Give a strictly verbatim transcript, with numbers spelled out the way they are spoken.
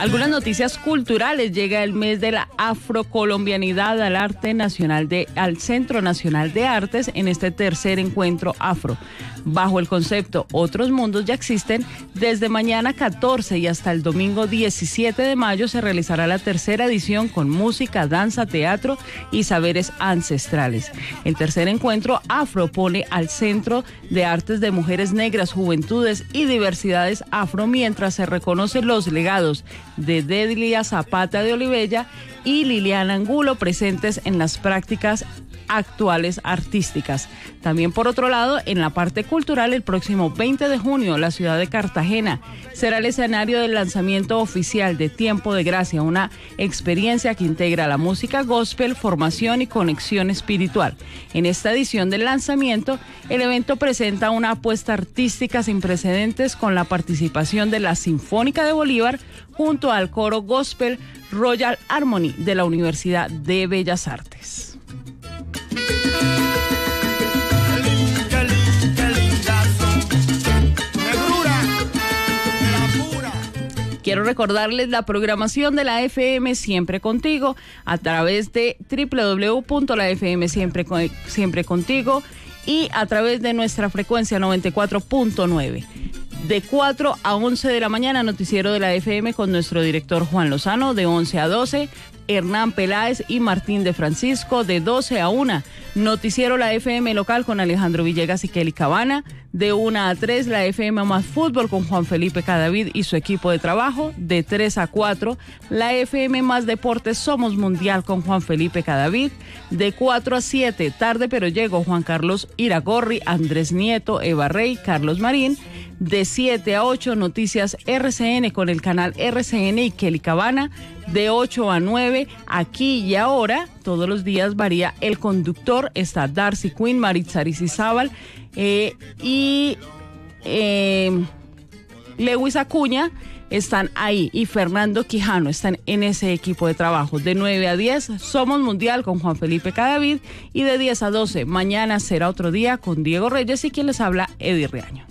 Algunas noticias culturales. Llega el mes de la afrocolombianidad al arte nacional de, al Centro Nacional de Artes en este tercer encuentro afro. Bajo el concepto Otros Mundos Ya Existen, desde mañana catorce y hasta el domingo diecisiete de mayo se realizará la tercera edición con música, danza, teatro y saberes ancestrales. El tercer encuentro afro pone al centro de artes de mujeres negras, juventudes y diversidades afro, mientras se reconocen los legados de Delia Zapata de Olivella y Liliana Angulo presentes en las prácticas actuales artísticas. También, por otro lado, en la parte cultural, el próximo veinte de junio, la ciudad de Cartagena será el escenario del lanzamiento oficial de Tiempo de Gracia, una experiencia que integra la música gospel, formación y conexión espiritual. En esta edición del lanzamiento, el evento presenta una apuesta artística sin precedentes con la participación de la Sinfónica de Bolívar junto al coro gospel Royal Harmony de la Universidad de Bellas Artes. Quiero recordarles la programación de la F M Siempre Contigo a través de doble u doble u doble u punto la f m siempre contigo y a través de nuestra frecuencia noventa y cuatro punto nueve. De cuatro a once de la mañana, noticiero de la F M con nuestro director Juan Lozano. De once a doce, Hernán Peláez y Martín de Francisco. De doce a una, noticiero la F M local con Alejandro Villegas y Kelly Cabana. De una a tres, la F M más fútbol con Juan Felipe Cadavid y su equipo de trabajo. De tres a cuatro, la F M más deportes Somos Mundial con Juan Felipe Cadavid. De cuatro a siete, tarde pero llego, Juan Carlos Iragorri, Andrés Nieto, Eva Rey, Carlos Marín. De siete a ocho, noticias R C N con el canal R C N y Kelly Cabana. De ocho a nueve, Aquí y Ahora. Todos los días varía el conductor. Está Darcy Quinn, Maritza Aristizábal eh, y eh, Lewis Acuña. Están ahí, y Fernando Quijano están en ese equipo de trabajo. De nueve a diez, Somos Mundial con Juan Felipe Cadavid. Y de diez a doce, Mañana Será Otro Día con Diego Reyes y quien les habla, Eddie Riaño.